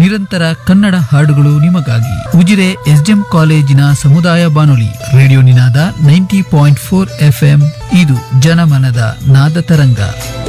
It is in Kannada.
ನಿರಂತರ ಕನ್ನಡ ಹಾಡುಗಳು ನಿಮಗಾಗಿ. ಉಜಿರೆ ಎಸ್ಡಿಎಂ ಕಾಲೇಜಿನ ಸಮುದಾಯ ಬಾನುಲಿ ರೇಡಿಯೋ ನಿನಾದ 90.4 FM. ಇದು ಜನಮನದ ನಾದ ತರಂಗ.